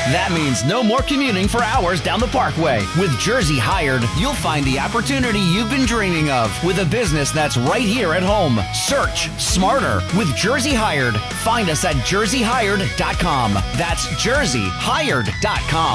That means no more commuting for hours down the Parkway. With Jersey Hired, you'll find the opportunity you've been dreaming of with a business that's right here at home. Search smarter with Jersey Hired. Find us at jerseyhired.com. That's jerseyhired.com.